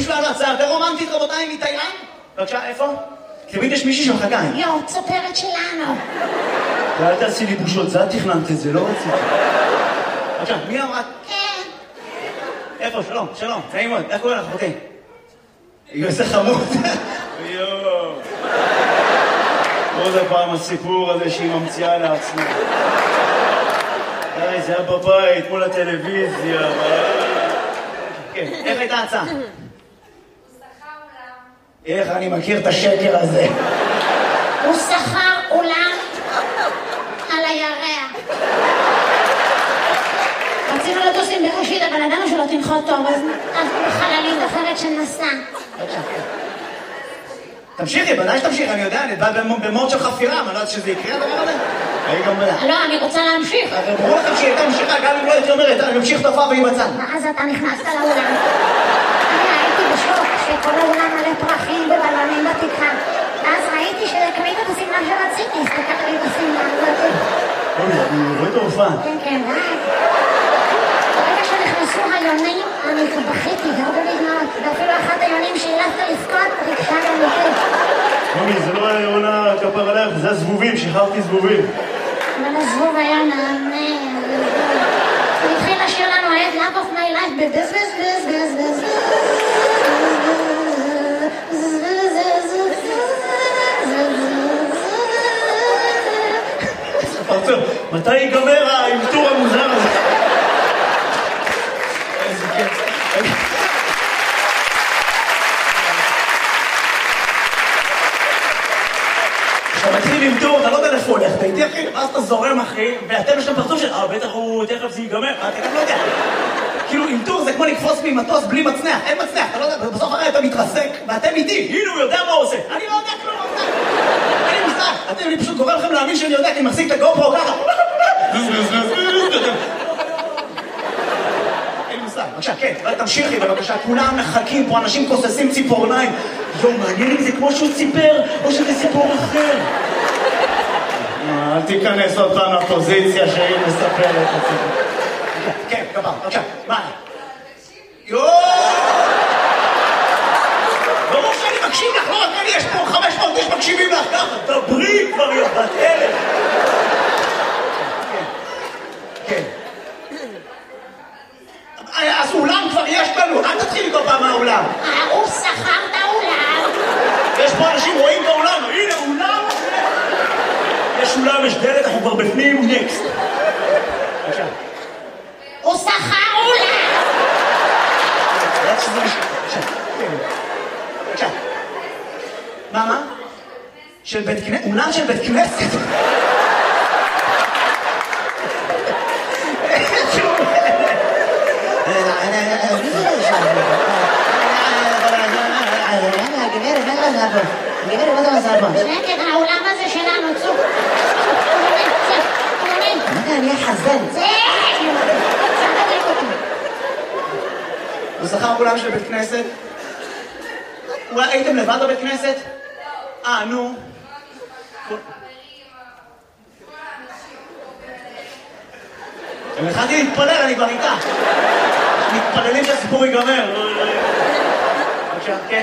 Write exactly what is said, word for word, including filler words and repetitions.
לנו הצעה יותר רומנטית, רבותיי, מתאילנד? בבקשה, איפה? תמיד יש מישהי שמחכה. יו, צופרת שלנו. ואל תעשי לי בושות, זה את תכננת את זה, לא רציתי. בבקשה, מי אמרה? כן. איפה? שלום, שלום, נעים מאוד, איך קוראים לך, אחותי? איזה חמוד. יואו. עוד הפעם הסיפור הזה שהיא ממציאה לעצמה. די, זה היה בבית, מול הטלוויזיה. כן, איך הייתה הצעה? הוא שכר אולם. איך אני מכיר את השקר הזה? הוא שכר אולם על הירח. רצינו לטוס עם בראשית, אבל ידענו שלא תנחות טוב, אז נתנו בחללית אחרת שנסע. תמשיכי, בוודאי שתמשיך, אני יודע, אני בא במוד של חפירה, אני לא יודעת שזה יקרה הדבר הזה. אני גם בדע. לא, אני רוצה להמשיך. הרי ברור לכם שהיא הייתה ממשיכה, גם אם לא הייתי אומרת, אני ממשיך תופעה והיא בצד. ואז אתה נכנסת לאולם. אני הייתי בשוק שכל האולם מלא פרחים ובלונים בתקרה. ואז ראיתי שקנית את השמלה שרציתי, הסתכלתי את השמלה הזאת. אוי, אני רואה את ההופעה. כן, כן, ואז. ברגע שנכנסו היונים, אני בכיתי, גרדו לי דמעות. ואפילו אחת היונים שהילפת לבכות, ריגשה גם אותי. מומי, זה לא היונה כפר עליך, זה הזבובים, שחררתי זבובים. אבל הזבוב היה נענה. הוא התחיל לשיר לנו את Love of my life בבז בז בז בז בז פרצוף, מתי ייגמר האלתור המוזר הזה? איזה כיף. כשאתה מתחיל עם טור, אתה לא יודע איפה הולך, אתה איתי אחי, ואז אתה זורם אחי, ואתם יש להם פרצוף של, אה, בטח הוא, תכף זה ייגמר, אתה גם לא יודע. כאילו, עם טור זה כמו לקפוץ ממטוס בלי מצנח, אין מצנח, אתה לא יודע, בסוף הרי אתה מתרסק, ואתם איתי, הנה הוא יודע מה הוא עושה. אני לא יודע כלום, אין לי מושג, אתם, אני פשוט גורם לכם להאמין שאני יודע, כי אני מחזיק את הגופרו ככה. אין לי מושג, בבקשה, כן, תמשיכי בבקשה, כולם מחכים פה, אנשים כוססים ציפורניים. יום, מעניין אם זה כמו שהוא ציפר, או שזה סיפור אחר. אל תיכנס עוד פעם לפוזיציה שהיא מספרת את זה. כן, גבר, בבקשה, מה? יואו! ברור שאני מקשיב לך, לא רק אני, יש פה חמש מאות איש מקשיבים לך ככה, דברי כבר יא בת אלף. כן. אז אולם כבר יש לנו, אל תתחיל איתו פעם מהאולם. הוא שכר את האולם. יש פה אנשים רואים באולם, הנה אולם. יש אולם, יש דלת, אנחנו כבר בפנים, נקסט. בבקשה. הוא שכר אולם. בבקשה. מה, מה? של בית כנסת? אולם של בית כנסת? גברת, מה זה מזל פה? שקט, האולם הזה שלנו, צוק. אני אהיה חזן. זה! תדליק אותי. הוא שכר אולם של בית כנסת? אולי הייתם לבד בבית כנסת? אה, נו. אם התחלתי להתפלל, אני כבר איתה. מתפללים שהסיפור ייגמר. בבקשה, כן.